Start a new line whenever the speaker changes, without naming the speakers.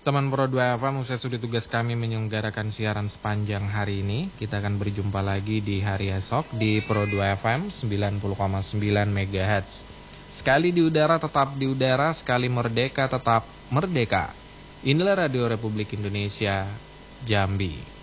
Teman Pro 2 FM, usai sudah tugas kami menyelenggarakan siaran sepanjang hari ini. Kita akan berjumpa lagi di hari esok di Pro 2 FM 90,9 MHz. Sekali di udara tetap di udara, sekali merdeka tetap merdeka. Inilah Radio Republik Indonesia, Jambi.